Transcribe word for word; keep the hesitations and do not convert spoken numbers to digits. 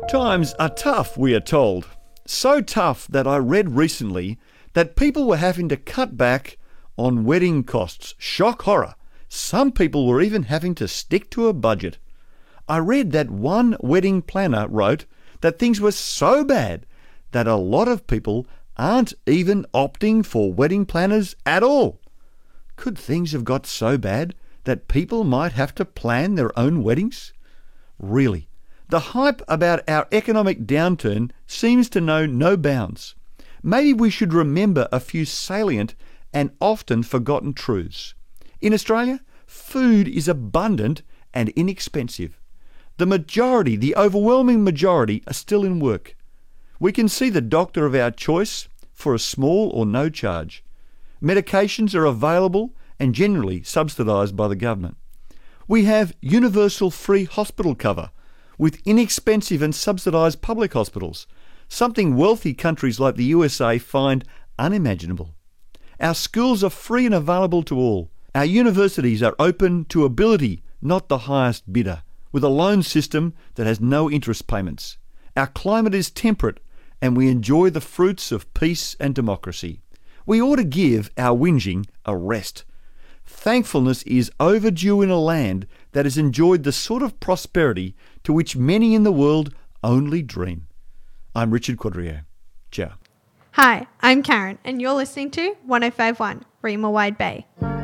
Times are tough, we are told. So tough that I read recently that people were having to cut back on wedding costs. Shock horror. Some people were even having to stick to a budget. I read that one wedding planner wrote that things were so bad that a lot of people aren't even opting for wedding planners at all. Could things have got so bad that people might have to plan their own weddings? Really, the hype about our economic downturn seems to know no bounds. Maybe we should remember a few salient and often forgotten truths. In Australia, food is abundant and inexpensive. The majority, the overwhelming majority, are still in work. We can see the doctor of our choice for a small or no charge. Medications are available and generally subsidised by the government. We have universal free hospital cover with inexpensive and subsidised public hospitals, something wealthy countries like the U S A find unimaginable. Our schools are free and available to all. Our universities are open to ability, not the highest bidder, with a loan system that has no interest payments. Our climate is temperate and we enjoy the fruits of peace and democracy. We ought to give our whinging a rest. Thankfulness is overdue in a land that has enjoyed the sort of prosperity to which many in the world only dream. I'm Richard Quadrio. Ciao. Hi, I'm Karen, and you're listening to one oh five point one Rima Wide Bay.